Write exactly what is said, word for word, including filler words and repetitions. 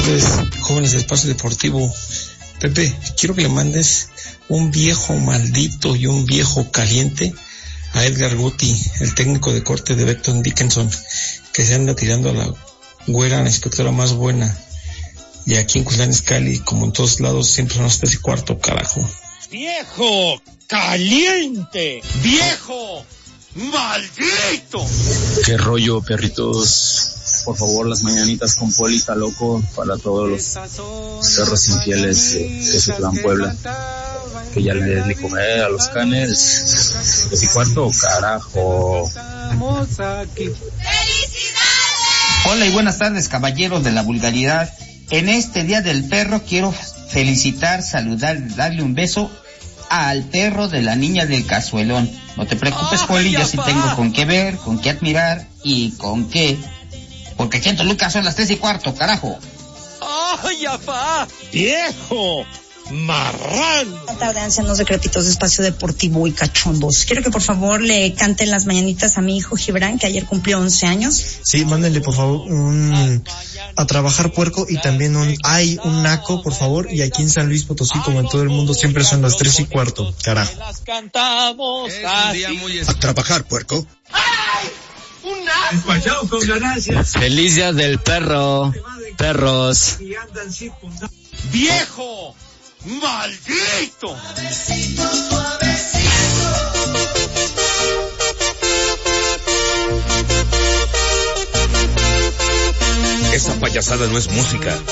tardes, jóvenes de Espacio Deportivo. Pepe, quiero que le mandes un viejo maldito y un viejo caliente a Edgar Guti, el técnico de corte de Becton Dickinson, que se anda tirando a la güera, la inspectora más buena. Y aquí en Cuslán Cali, como en todos lados, siempre son las tres y cuarto, carajo. ¡Viejo caliente! ¡Viejo maldito! ¿Qué rollo, perritos? Por favor, las mañanitas con Poli está loco para todos los perros infieles de, de Ciutlán, Puebla. Que ya le den de comer a los canes. Tres y cuarto, carajo. ¡Felicidades! Hola y buenas tardes, caballeros de la vulgaridad. En este Día del Perro quiero felicitar, saludar, darle un beso al perro de la niña del cazuelón. No te preocupes, Poli, yo sí tengo con qué ver, con qué admirar y con qué. Porque aquí en Toluca son las tres y cuarto, carajo. ¡Ay, apá! ¡Viejo marrano! Buenas tardes, ancianos decrépitos de Espacio Deportivo y cachondos. Quiero que por favor le canten las mañanitas a mi hijo Gibran, que ayer cumplió once años. Sí, mándenle por favor un a trabajar puerco y también un ay, un naco, por favor. Y aquí en San Luis Potosí, como en todo el mundo, siempre son las tres y cuarto, carajo. Las cantamos así. A trabajar, puerco. ¡Ay! ¡Despachado con ganancias! ¡Feliz Día del Perro! ¡Perros! ¡Viejo maldito! Suavecito, suavecito. Esa payasada no es música.